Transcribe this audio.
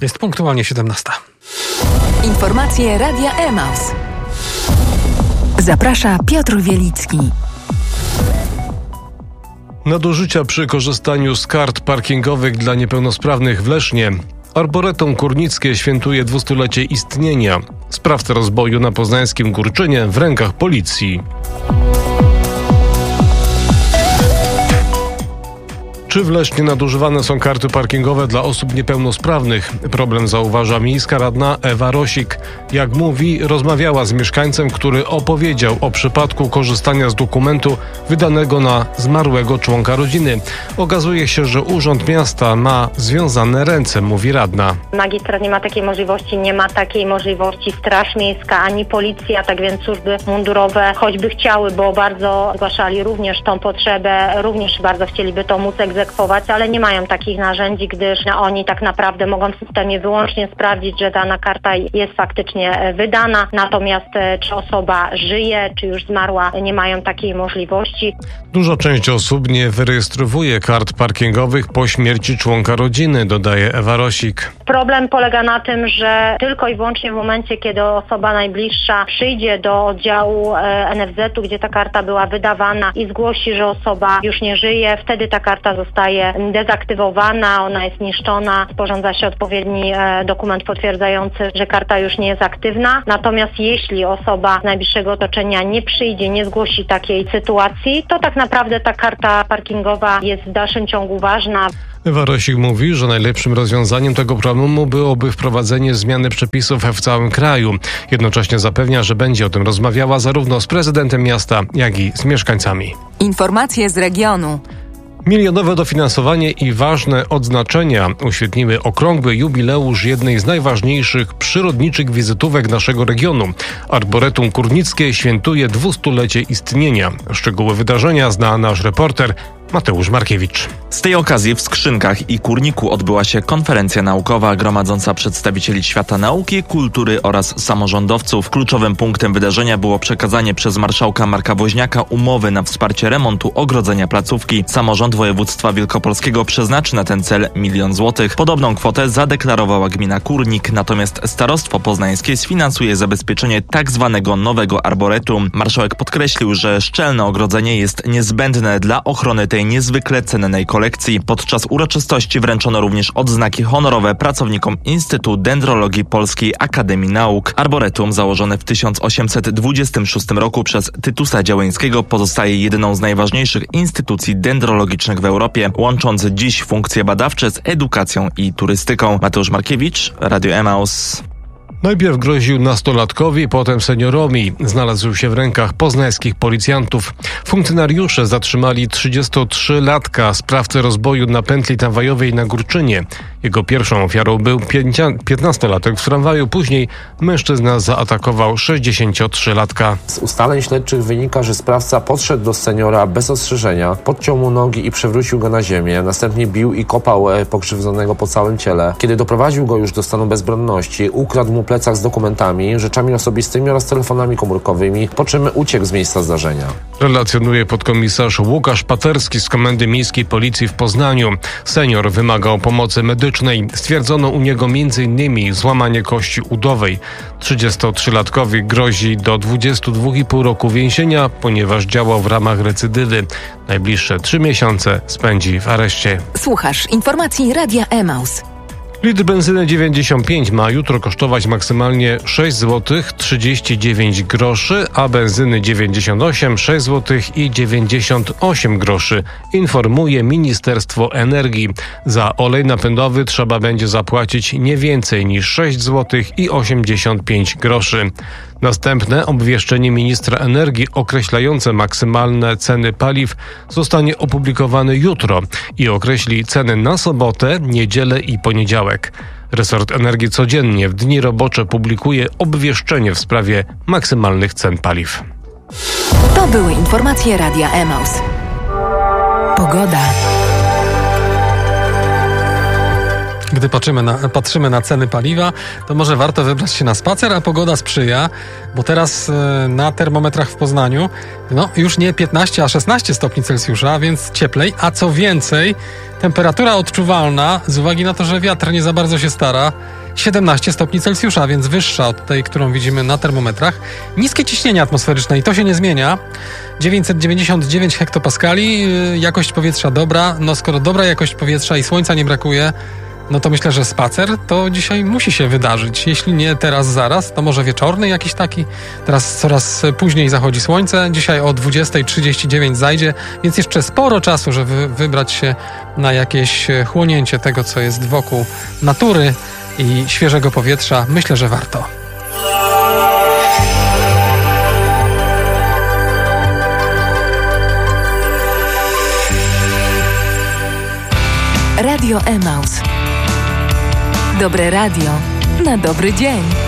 Jest punktualnie 17. Informacje Radia Emaus. Zaprasza Piotr Wielicki. Nadużycia przy korzystaniu z kart parkingowych dla niepełnosprawnych w Lesznie. Arboretum Kurnickie świętuje 200-lecie istnienia. Sprawca rozboju na poznańskim Górczynie w rękach policji. Czy w Lesznie nadużywane są karty parkingowe dla osób niepełnosprawnych? Problem zauważa miejska radna Ewa Rosik. Jak mówi, rozmawiała z mieszkańcem, który opowiedział o przypadku korzystania z dokumentu wydanego na zmarłego członka rodziny. Okazuje się, że Urząd Miasta ma związane ręce, mówi radna. Magistrat nie ma takiej możliwości, nie ma takiej możliwości Straż Miejska ani Policja, tak więc służby mundurowe choćby chciały, bo bardzo zgłaszali również tą potrzebę, również bardzo chcieliby to móc egzekwować, ale nie mają takich narzędzi, gdyż oni tak naprawdę mogą w systemie wyłącznie sprawdzić, że dana karta jest faktycznie wydana, natomiast czy osoba żyje, czy już zmarła, nie mają takiej możliwości. Duża część osób nie wyrejestrowuje kart parkingowych po śmierci członka rodziny, dodaje Ewa Rosik. Problem polega na tym, że tylko i wyłącznie w momencie, kiedy osoba najbliższa przyjdzie do oddziału NFZ-u, gdzie ta karta była wydawana i zgłosi, że osoba już nie żyje, wtedy ta karta zostaje dezaktywowana, ona jest niszczona, sporządza się odpowiedni dokument potwierdzający, że karta już nie jest aktywna. Natomiast jeśli osoba z najbliższego otoczenia nie przyjdzie, nie zgłosi takiej sytuacji, to tak naprawdę ta karta parkingowa jest w dalszym ciągu ważna. Ewa Rosik mówi, że najlepszym rozwiązaniem tego problemu byłoby wprowadzenie zmiany przepisów w całym kraju. Jednocześnie zapewnia, że będzie o tym rozmawiała zarówno z prezydentem miasta, jak i z mieszkańcami. Informacje z regionu. Milionowe dofinansowanie i ważne odznaczenia uświetniły okrągły jubileusz jednej z najważniejszych przyrodniczych wizytówek naszego regionu. Arboretum Kurnickie świętuje 200-lecie istnienia. Szczegóły wydarzenia zna nasz reporter Mateusz Markiewicz. Z tej okazji w Skrzynkach i Kurniku odbyła się konferencja naukowa gromadząca przedstawicieli świata nauki, kultury oraz samorządowców. Kluczowym punktem wydarzenia było przekazanie przez marszałka Marka Woźniaka umowy na wsparcie remontu ogrodzenia placówki. Samorząd województwa wielkopolskiego przeznaczy na ten cel 1 000 000 złotych. Podobną kwotę zadeklarowała gmina Kurnik, natomiast starostwo poznańskie sfinansuje zabezpieczenie tak zwanego nowego arboretum. Marszałek podkreślił, że szczelne ogrodzenie jest niezbędne dla ochrony tej niezwykle cennej kolekcji. Podczas uroczystości wręczono również odznaki honorowe pracownikom Instytutu Dendrologii Polskiej Akademii Nauk. Arboretum, założone w 1826 roku przez Tytusa Działeńskiego, pozostaje jedyną z najważniejszych instytucji dendrologicznych w Europie, łącząc dziś funkcje badawcze z edukacją i turystyką. Mateusz Markiewicz, Radio Emaus. Najpierw groził nastolatkowi, potem seniorowi. Znalazł się w rękach poznańskich policjantów. Funkcjonariusze zatrzymali 33-latka, sprawcę rozboju na pętli tramwajowej na Górczynie. Jego pierwszą ofiarą był 15-latek w tramwaju. Później mężczyzna zaatakował 63-latka. Z ustaleń śledczych wynika, że sprawca podszedł do seniora bez ostrzeżenia, podciął mu nogi i przewrócił go na ziemię. Następnie bił i kopał pokrzywdzonego po całym ciele. Kiedy doprowadził go już do stanu bezbronności, ukradł mu plecak z dokumentami, rzeczami osobistymi oraz telefonami komórkowymi, po czym uciekł z miejsca zdarzenia. Relacjonuje podkomisarz Łukasz Paterski z Komendy Miejskiej Policji w Poznaniu. Senior wymagał pomocy medycznej. Stwierdzono u niego m.in. złamanie kości udowej. 33-latkowi grozi do 22,5 roku więzienia, ponieważ działał w ramach recydywy. Najbliższe 3 miesiące spędzi w areszcie. Słuchasz informacji Radia Emaus. Litr benzyny 95 ma jutro kosztować maksymalnie 6 zł 39 groszy, a benzyny 98 6 zł i 98 groszy, informuje Ministerstwo Energii. Za olej napędowy trzeba będzie zapłacić nie więcej niż 6 zł i 85 groszy. Następne obwieszczenie ministra energii określające maksymalne ceny paliw zostanie opublikowane jutro i określi ceny na sobotę, niedzielę i poniedziałek. Resort Energii codziennie w dni robocze publikuje obwieszczenie w sprawie maksymalnych cen paliw. To były informacje Radia Emaus. Pogoda. Gdy patrzymy na ceny paliwa, to może warto wybrać się na spacer, a pogoda sprzyja, bo teraz na termometrach w Poznaniu już nie 15, a 16 stopni Celsjusza, więc cieplej, a co więcej, temperatura odczuwalna, z uwagi na to, że wiatr nie za bardzo się stara, 17 stopni Celsjusza, więc wyższa od tej, którą widzimy na termometrach. Niskie ciśnienie atmosferyczne i to się nie zmienia. 999 hektopaskali, jakość powietrza dobra. Skoro dobra jakość powietrza i słońca nie brakuje, to myślę, że spacer to dzisiaj musi się wydarzyć. Jeśli nie teraz, zaraz, to może wieczorny jakiś taki. Teraz coraz później zachodzi słońce. Dzisiaj o 20:39 zajdzie, więc jeszcze sporo czasu, żeby wybrać się na jakieś chłonięcie tego, co jest wokół natury i świeżego powietrza. Myślę, że warto. Radio Emaus. Dobre radio na dobry dzień.